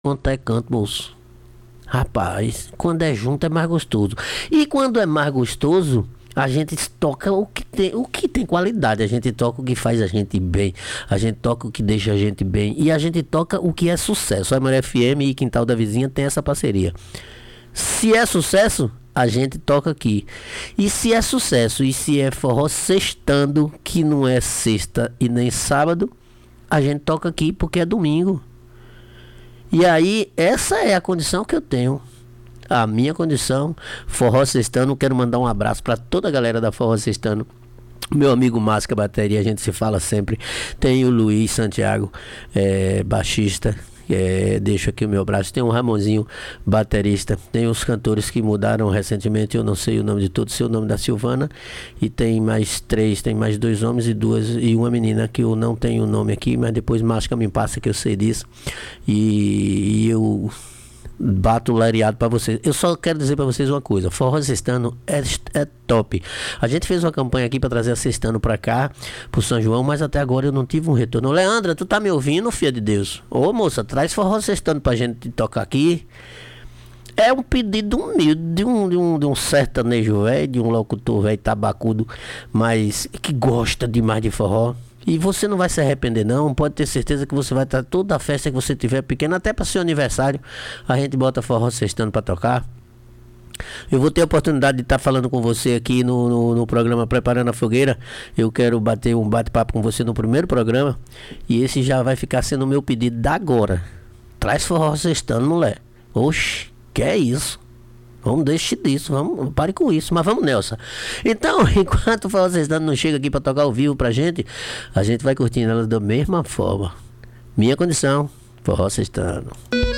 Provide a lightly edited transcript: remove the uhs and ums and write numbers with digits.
quanto é canto, moço. Rapaz, quando é junto é mais gostoso. E quando é mais gostoso, a gente toca o que tem qualidade. A gente toca o que faz a gente bem. A gente toca o que deixa a gente bem. E a gente toca o que é sucesso. A Maré FM e Quintal da Vizinha tem essa parceria. Se é sucesso, a gente toca aqui. E se é sucesso, e se é forró sextando, que não é sexta e nem sábado, a gente toca aqui porque é domingo. E aí, essa é a condição que eu tenho. A minha condição, Forró Sextano. Quero mandar um abraço para toda a galera da Forró Sextano. Meu amigo Máscara Bateria, a gente se fala sempre. Tem o Luiz Santiago, baixista. Deixo aqui o meu abraço. Tem o Ramonzinho, baterista. Tem os cantores que mudaram recentemente. Eu não sei o nome de todos. Sei o nome da Silvana. E tem mais três. Tem mais dois homens e uma menina que eu não tenho o nome aqui. Mas depois Máscara me passa que eu sei disso. E eu bato lariado pra vocês. Eu só quero dizer pra vocês uma coisa: Forró Sextano é top. A gente fez uma campanha aqui pra trazer a Sextano pra cá, pro São João, mas até agora eu não tive um retorno. Leandra, tu tá me ouvindo, filha de Deus? Ô moça, traz Forró Sextano pra gente tocar aqui. É um pedido humilde de um sertanejo velho, de um locutor velho tabacudo, mas que gosta demais de forró. E você não vai se arrepender não, pode ter certeza que você vai estar toda a festa que você tiver pequena, até para seu aniversário, a gente bota Forró Sextano para tocar. Eu vou ter a oportunidade de estar falando com você aqui no programa Preparando a Fogueira. Eu quero bater um bate-papo com você no primeiro programa, e esse já vai ficar sendo o meu pedido da agora. Traz Forró Sextano, mulher. Oxi, que é isso? Vamos deixar disso, vamos, pare com isso, mas vamos, Nelson. Então, enquanto o Forró Sextano não chega aqui para tocar ao vivo pra gente, a gente vai curtindo ela da mesma forma. Minha condição, Forró Sextano.